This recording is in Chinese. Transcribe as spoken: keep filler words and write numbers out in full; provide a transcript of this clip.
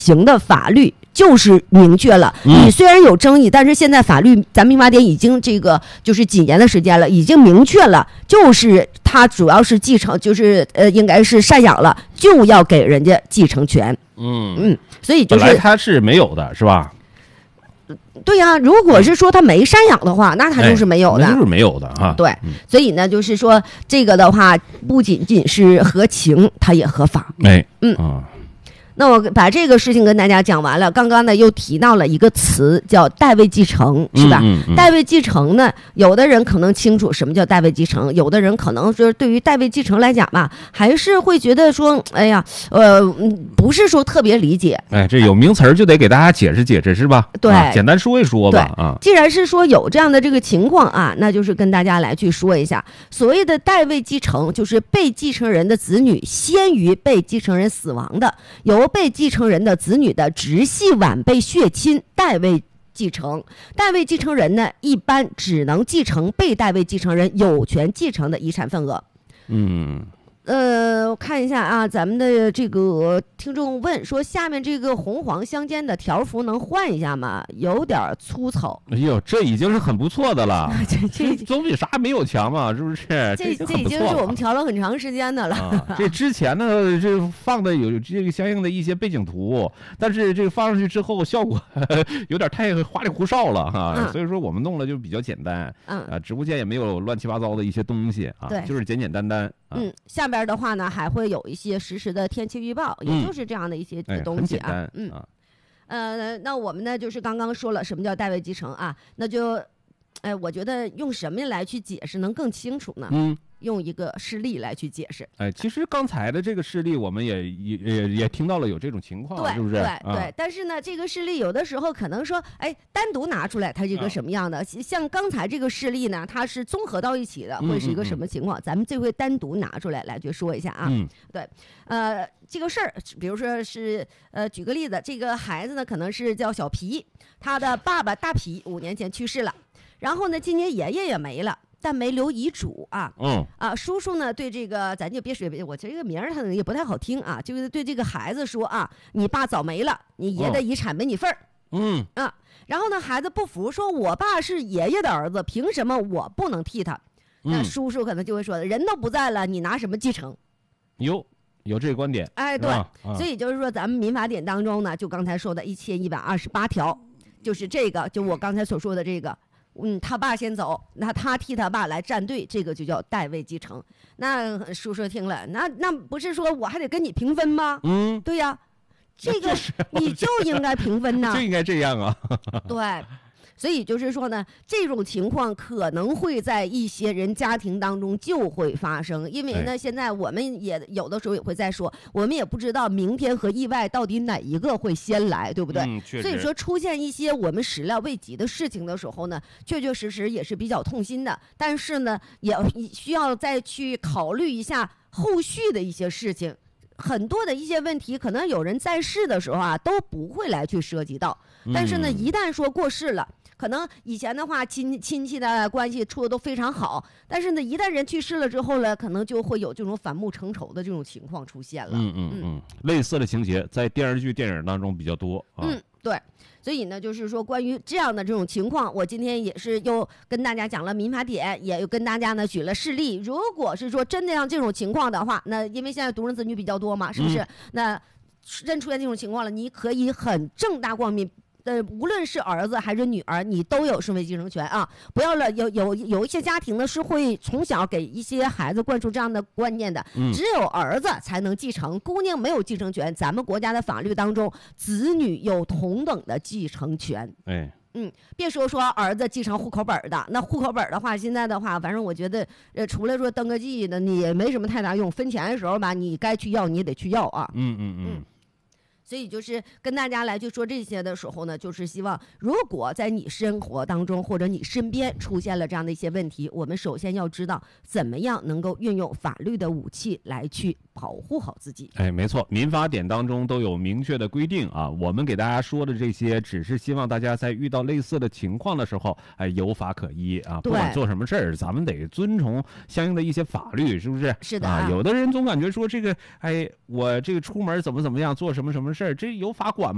行的法律就是明确了， 嗯、 你虽然有争议，但是现在法律咱民法典已经这个就是几年的时间了，已经明确了，就是他主要是继承，就是呃应该是赡养了，就要给人家继承权。 嗯嗯，所以就是本来他是没有的，是吧？ 对呀、啊，如果是说他没赡养的话，那他就是没有的， 哎、那就是没有的哈。 对， 嗯、 所以呢，就是说这个的话，不仅仅是合情，它也合法。 哎， 嗯啊。 那我把这个事情跟大家讲完了，刚刚呢又提到了一个词叫代位继承，是吧？ 嗯嗯嗯、 代位继承呢，有的人可能清楚什么叫代位继承，有的人可能说对于代位继承来讲吧，还是会觉得说，哎呀，呃，不是说特别理解。 哎，这有名词儿就得给大家解释解释，是吧？ 对， 啊、简单说一说吧。啊， 既然是说有这样的这个情况啊，那就是跟大家来去说一下，所谓的代位继承，就是被继承人的子女先于被继承人死亡的，由被继承人的子女的直系晚辈血亲代位继承。代位继承人呢，一般只能继承被代位继承人有权继承的遗产份额。 嗯。 呃，我看一下啊，咱们的这个听众问说，下面这个红黄相间的条幅能换一下吗？有点粗糙。 哎呦，这已经是很不错的了， 这这总比啥没有强嘛，是不是？ 这这这已经是我们调了很长时间的了。 啊、这之前呢，这放的有这个相应的一些背景图，但是这个放上去之后，效果呵呵有点太花里胡哨了哈、 嗯， 所以说我们弄了就比较简单。 嗯啊，直播间也没有乱七八糟的一些东西啊， 对， 就是简简单单。啊、 嗯，下边的话呢，还会有一些实时的天气预报， 嗯、 也就是这样的一些东西啊。 哎、 嗯啊， 呃，那我们呢，就是刚刚说了什么叫代位继承啊，那就，哎，我觉得用什么来去解释能更清楚呢？ 嗯。 用一个事例来去解释。 哎，其实刚才的这个事例，我们也也也也听到了有这种情况， 对， 是不是？ 对、 啊、 对。但是呢，这个事例有的时候可能说，哎，单独拿出来，它是一个什么样的？啊、像刚才这个事例呢，它是综合到一起的，会是一个什么情况？嗯嗯嗯，咱们这回单独拿出来来去说一下啊。 嗯， 对，呃，这个事儿，比如说是呃，举个例子，这个孩子呢，可能是叫小皮，他的爸爸大皮五年前去世了，然后呢，今年爷爷也没了。但没留遗嘱啊， 嗯啊，叔叔呢对这个咱就别说，我这个名儿他也不太好听啊，就是对这个孩子说啊，你爸早没了，你爷的遗产没你份儿， 嗯啊，然后呢孩子不服，说我爸是爷爷的儿子，凭什么我不能替他？ 嗯、 那叔叔可能就会说，人都不在了，你拿什么继承？ 有有这个观点， 哎，对， 啊、 所以就是说咱们民法典当中呢，就刚才说的一千一百二十八条，就是这个，就我刚才所说的这个。嗯，他爸先走，那他替他爸来站队，这个就叫代位继承。那叔叔听了，那那不是说我还得跟你平分吗？ 嗯， 对呀，这个你就应该平分呐， 就应该这样啊。 对。所以就是说呢，这种情况可能会在一些人家庭当中就会发生，因为呢，现在我们也有的时候也会在说，我们也不知道明天和意外到底哪一个会先来，对不对？ 嗯，确实。 所以说出现一些我们始料未及的事情的时候呢，确确实实也是比较痛心的。但是呢，也需要再去考虑一下后续的一些事情。很多的一些问题，可能有人在世的时候啊都不会来去涉及到，但是呢， 嗯、 一旦说过世了。可能以前的话亲亲戚的关系处的都非常好，但是呢，一旦人去世了之后呢，可能就会有这种反目成仇的这种情况出现了。 嗯嗯嗯，类似的情节在电视剧、电影当中比较多啊。 嗯，对。所以呢，就是说关于这样的这种情况，我今天也是又跟大家讲了民法典，也又跟大家呢举了事例。如果是说真的像这种情况的话，那因为现在独生子女比较多嘛，是不是？嗯、那真出现这种情况了，你可以很正大光明。呃，无论是儿子还是女儿，你都有顺位继承权啊！不要了，有有有一些家庭呢是会从小给一些孩子灌输这样的观念的， 嗯、 只有儿子才能继承，姑娘没有继承权。咱们国家的法律当中，子女有同等的继承权。 哎， 嗯，别说说儿子继承户口本的，那户口本的话，现在的话，反正我觉得，呃，除了说登个记的，你也没什么太大用。分钱的时候吧，你该去要，你也得去要啊。 嗯嗯嗯。 嗯所以就是跟大家来去说这些的时候呢，就是希望如果在你生活当中或者你身边出现了这样的一些问题，我们首先要知道怎么样能够运用法律的武器来去保护好自己。 哎，没错，民法典当中都有明确的规定啊。我们给大家说的这些，只是希望大家在遇到类似的情况的时候，哎，有法可依啊。不管做什么事儿，咱们得遵从相应的一些法律，是不是？ 是的啊。有的人总感觉说这个，哎，我这个出门怎么怎么样，做什么什么事儿，这有法管吗？